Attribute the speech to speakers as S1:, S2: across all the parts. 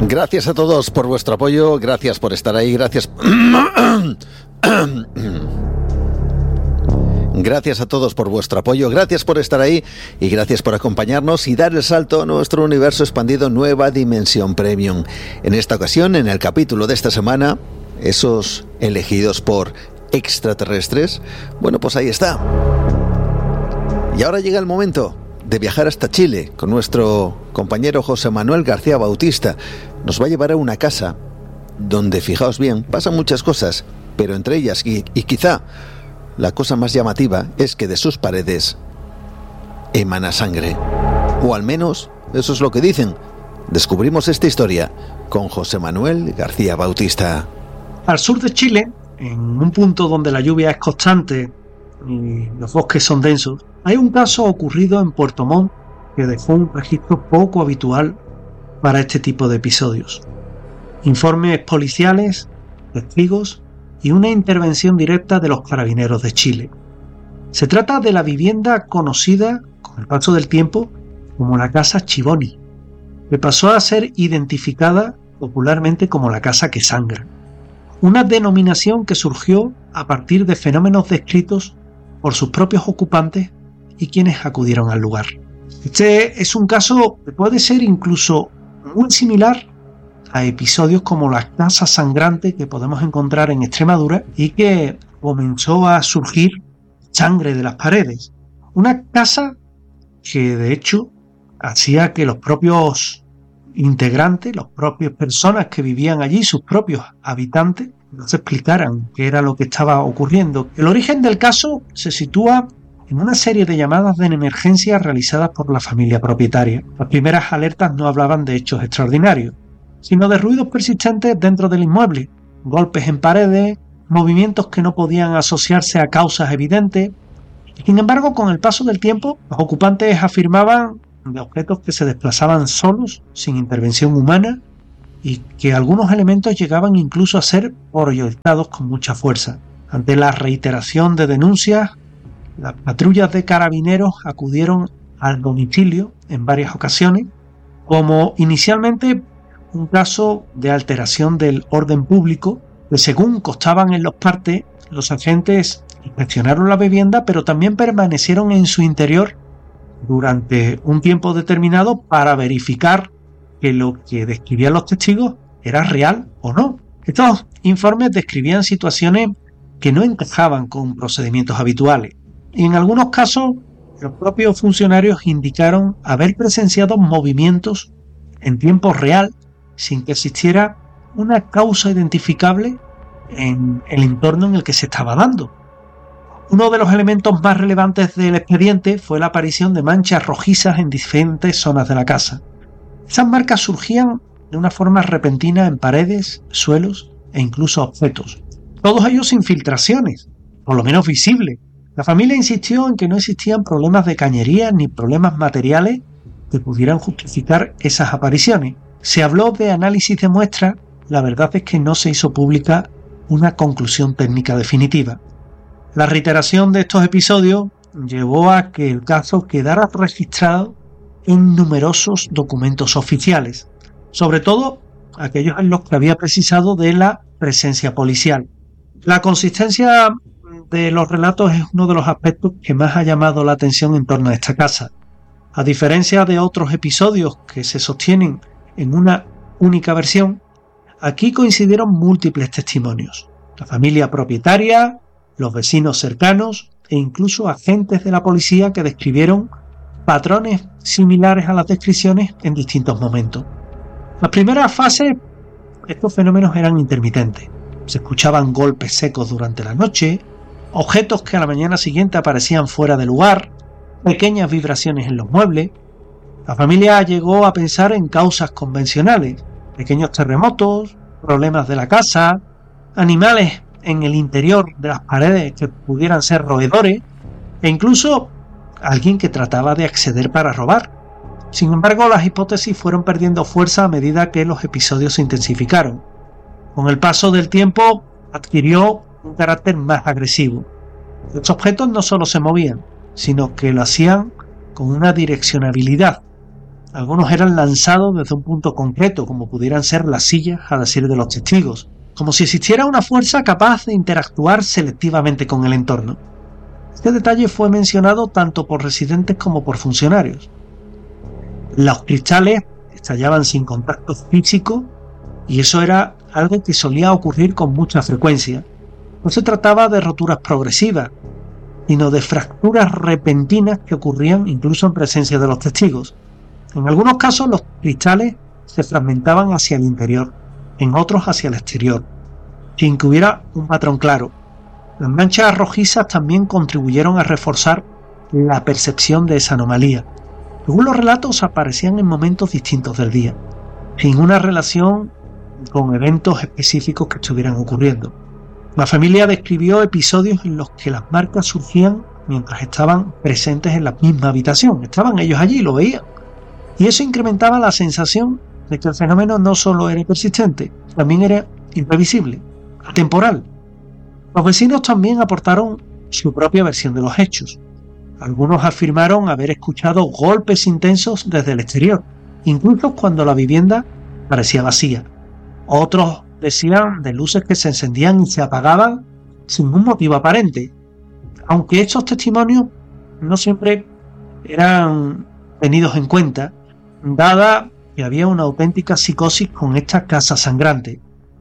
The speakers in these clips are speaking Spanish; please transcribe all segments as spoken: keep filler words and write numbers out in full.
S1: Gracias a todos por vuestro apoyo, gracias por estar ahí, gracias... Gracias a todos por vuestro apoyo, gracias por estar ahí y gracias por acompañarnos y dar el salto a nuestro universo expandido Nueva Dimensión Premium. En esta ocasión, en el capítulo de esta semana, esos elegidos por extraterrestres, bueno, pues ahí está. Y ahora llega el momento de viajar hasta Chile con nuestro compañero José Manuel García Bautista. Nos va a llevar a una casa donde, fijaos bien, pasan muchas cosas, pero entre ellas, y, y quizá la cosa más llamativa, es que de sus paredes emana sangre. O al menos, eso es lo que dicen. Descubrimos esta historia con José Manuel García Bautista.
S2: Al sur de Chile, en un punto donde la lluvia es constante y los bosques son densos, hay un caso ocurrido en Puerto Montt que dejó un registro poco habitual para este tipo de episodios. Informes policiales, testigos y una intervención directa de los carabineros de Chile. Se trata de la vivienda conocida, con el paso del tiempo, como la Casa Chivoni, que pasó a ser identificada popularmente como la Casa que Sangra, una denominación que surgió a partir de fenómenos descritos por sus propios ocupantes y quienes acudieron al lugar. Este es un caso que puede ser incluso muy similar a episodios como la Casa Sangrante que podemos encontrar en Extremadura y que comenzó a surgir sangre de las paredes. Una casa que de hecho hacía que los propios integrantes, las propias personas que vivían allí, sus propios habitantes, no se explicaran qué era lo que estaba ocurriendo. El origen del caso se sitúa en una serie de llamadas de emergencia realizadas por la familia propietaria. Las primeras alertas no hablaban de hechos extraordinarios, sino de ruidos persistentes dentro del inmueble, golpes en paredes, movimientos que no podían asociarse a causas evidentes. Sin embargo, con el paso del tiempo, los ocupantes afirmaban de objetos que se desplazaban solos, sin intervención humana, y que algunos elementos llegaban incluso a ser proyectados con mucha fuerza. Ante la reiteración de denuncias, las patrullas de carabineros acudieron al domicilio en varias ocasiones, como inicialmente un caso de alteración del orden público, que según constaban en los partes, los agentes inspeccionaron la vivienda, pero también permanecieron en su interior durante un tiempo determinado para verificar que lo que describían los testigos era real o no. Estos informes describían situaciones que no encajaban con procedimientos habituales, y en algunos casos los propios funcionarios indicaron haber presenciado movimientos en tiempo real sin que existiera una causa identificable en el entorno en el que se estaba dando. Uno de los elementos más relevantes del expediente fue la aparición de manchas rojizas en diferentes zonas de la casa. Esas marcas surgían de una forma repentina en paredes, suelos e incluso objetos. Todos ellos sin filtraciones, por lo menos visibles. La familia insistió en que no existían problemas de cañería ni problemas materiales que pudieran justificar esas apariciones. Se habló de análisis de muestras, la verdad es que no se hizo pública una conclusión técnica definitiva. La reiteración de estos episodios llevó a que el caso quedara registrado en numerosos documentos oficiales, sobre todo aquellos en los que había precisado de la presencia policial. La consistencia de los relatos es uno de los aspectos que más ha llamado la atención en torno a esta casa. A diferencia de otros episodios que se sostienen en una única versión, aquí coincidieron múltiples testimonios. La familia propietaria, los vecinos cercanos e incluso agentes de la policía que describieron patrones similares a las descripciones en distintos momentos. En las primeras fases, estos fenómenos eran intermitentes. Se escuchaban golpes secos durante la noche, objetos que a la mañana siguiente aparecían fuera de lugar, pequeñas vibraciones en los muebles. La familia llegó a pensar en causas convencionales, pequeños terremotos, problemas de la casa, animales en el interior de las paredes que pudieran ser roedores, e incluso alguien que trataba de acceder para robar. Sin embargo, las hipótesis fueron perdiendo fuerza a medida que los episodios se intensificaron. Con el paso del tiempo adquirió un carácter más agresivo. Los objetos no solo se movían, sino que lo hacían con una direccionabilidad algunos eran lanzados desde un punto concreto, como pudieran ser las sillas, a decir de los testigos, como si existiera una fuerza capaz de interactuar selectivamente con el entorno. Este detalle fue mencionado tanto por residentes como por funcionarios. Los cristales estallaban sin contacto físico y eso era algo que solía ocurrir con mucha frecuencia. No se trataba de roturas progresivas, sino de fracturas repentinas que ocurrían incluso en presencia de los testigos. En algunos casos los cristales se fragmentaban hacia el interior, en otros hacia el exterior, sin que hubiera un patrón claro. Las manchas rojizas también contribuyeron a reforzar la percepción de esa anomalía. Según los relatos, aparecían en momentos distintos del día, sin una relación con eventos específicos que estuvieran ocurriendo. La familia describió episodios en los que las marcas surgían mientras estaban presentes en la misma habitación. Estaban ellos allí, lo veían. Y eso incrementaba la sensación de que el fenómeno no solo era persistente, también era imprevisible, atemporal. Los vecinos también aportaron su propia versión de los hechos. Algunos afirmaron haber escuchado golpes intensos desde el exterior, incluso cuando la vivienda parecía vacía. Otros decían de luces que se encendían y se apagaban sin un motivo aparente, aunque estos testimonios no siempre eran tenidos en cuenta, dada que había una auténtica psicosis con esta casa sangrante.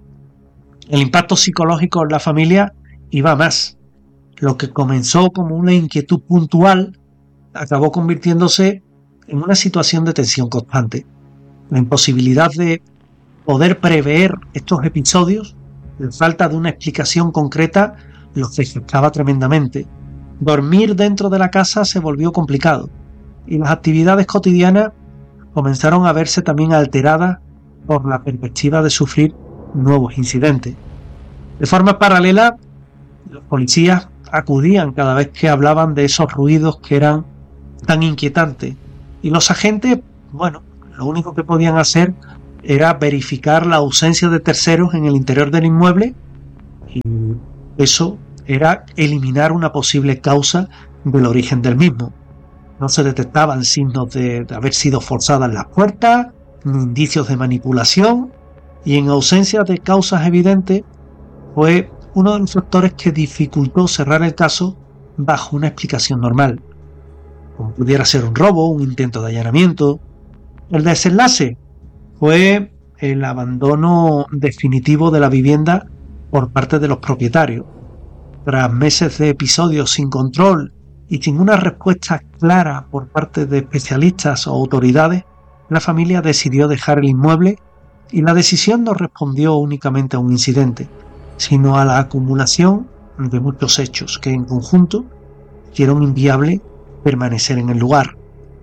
S2: El impacto psicológico en la familia iba más. Lo que comenzó como una inquietud puntual acabó convirtiéndose en una situación de tensión constante. La imposibilidad de poder prever estos episodios, la falta de una explicación concreta, los afectaba tremendamente. Dormir dentro de la casa se volvió complicado y las actividades cotidianas comenzaron a verse también alteradas por la perspectiva de sufrir nuevos incidentes. De forma paralela, los policías acudían cada vez que hablaban de esos ruidos que eran tan inquietantes y los agentes, bueno, lo único que podían hacer era verificar la ausencia de terceros en el interior del inmueble y eso era eliminar una posible causa del origen del mismo. No se detectaban signos de, de haber sido forzadas las puertas, ni indicios de manipulación, y en ausencia de causas evidentes fue uno de los factores que dificultó cerrar el caso bajo una explicación normal, como pudiera ser un robo, un intento de allanamiento. El desenlace fue el abandono definitivo de la vivienda por parte de los propietarios. Tras meses de episodios sin control y sin una respuesta clara por parte de especialistas o autoridades, la familia decidió dejar el inmueble y la decisión no respondió únicamente a un incidente, sino a la acumulación de muchos hechos que en conjunto hicieron inviable permanecer en el lugar.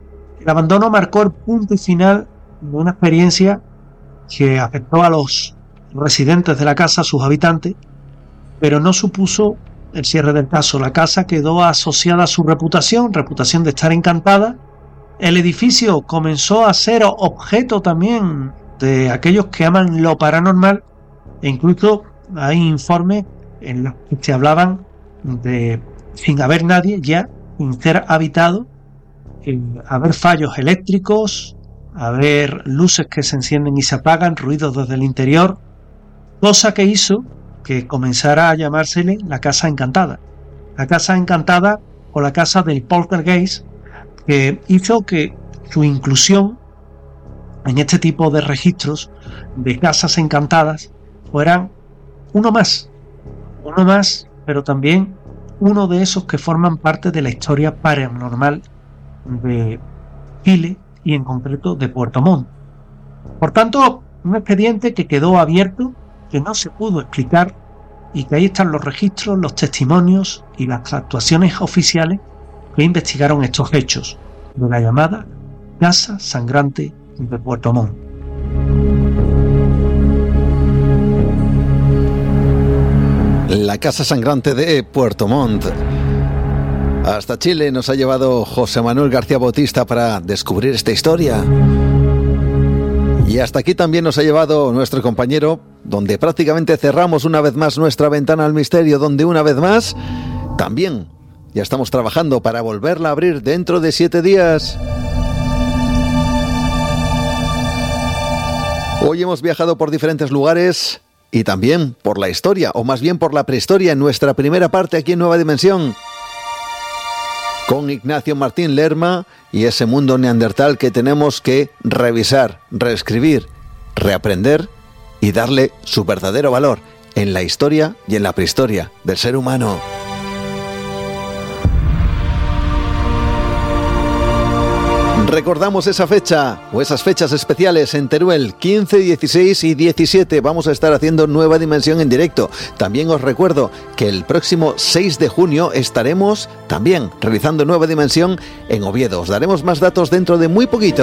S2: El abandono marcó el punto final de una experiencia que afectó a los residentes de la casa, a sus habitantes, pero no supuso el cierre del caso. La casa quedó asociada a su reputación, reputación de estar encantada. El edificio comenzó a ser objeto también de aquellos que aman lo paranormal e incluso hay informes en los que se hablaban de, sin haber nadie ya, sin ser habitado, haber fallos eléctricos, haber luces que se encienden y se apagan, ruidos desde el interior, cosa que hizo que comenzara a llamársele la casa encantada. La casa encantada o la casa del poltergeist, que hizo que su inclusión en este tipo de registros de casas encantadas fueran uno más, uno más, pero también uno de esos que forman parte de la historia paranormal de Chile y en concreto de Puerto Montt. Por tanto, un expediente que quedó abierto, que no se pudo explicar y que ahí están los registros, los testimonios y las actuaciones oficiales que investigaron estos hechos de la llamada Casa Sangrante de Puerto Montt.
S1: La Casa Sangrante de Puerto Montt. Hasta Chile nos ha llevado José Manuel García Bautista para descubrir esta historia. Y hasta aquí también nos ha llevado nuestro compañero, donde prácticamente cerramos una vez más nuestra ventana al misterio, donde una vez más también ya estamos trabajando para volverla a abrir dentro de siete días. Hoy hemos viajado por diferentes lugares y también por la historia, o más bien por la prehistoria, en nuestra primera parte aquí en Nueva Dimensión, con Ignacio Martín Lerma y ese mundo neandertal que tenemos que revisar, reescribir, reaprender y darle su verdadero valor en la historia y en la prehistoria del ser humano. Recordamos esa fecha, o esas fechas especiales en Teruel, quince, dieciséis y diecisiete. Vamos a estar haciendo Nueva Dimensión en directo. También os recuerdo que el próximo seis de junio estaremos también realizando Nueva Dimensión en Oviedo. Os daremos más datos dentro de muy poquito.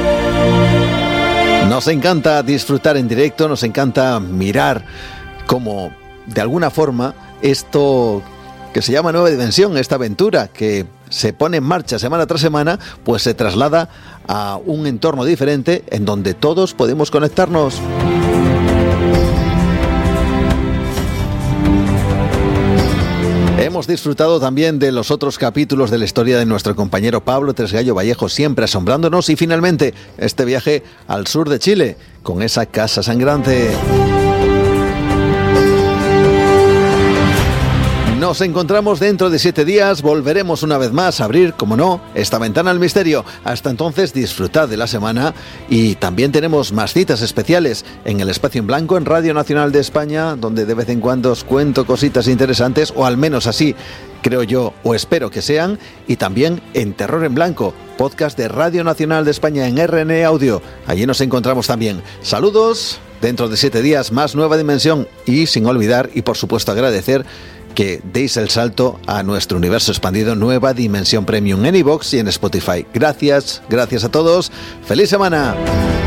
S1: Nos encanta disfrutar en directo, nos encanta mirar cómo, de alguna forma, esto que se llama Nueva Dimensión, esta aventura que se pone en marcha semana tras semana, pues se traslada a un entorno diferente en donde todos podemos conectarnos. Hemos disfrutado también de los otros capítulos de la historia de nuestro compañero Pablo Tresgallo Vallejo, siempre asombrándonos, y finalmente este viaje al sur de Chile con esa casa sangrante. Nos encontramos dentro de siete días, volveremos una vez más a abrir, como no, esta ventana al misterio. Hasta entonces, disfrutad de la semana y también tenemos más citas especiales en el Espacio en Blanco, en Radio Nacional de España, donde de vez en cuando os cuento cositas interesantes, o al menos así creo yo, o espero que sean, y también en Terror en Blanco, podcast de Radio Nacional de España en R N Audio. Allí nos encontramos también. Saludos, dentro de siete días más Nueva Dimensión, y sin olvidar y por supuesto agradecer que deis el salto a nuestro universo expandido Nueva Dimensión Premium en iVoox y en Spotify. Gracias, gracias a todos. ¡Feliz semana!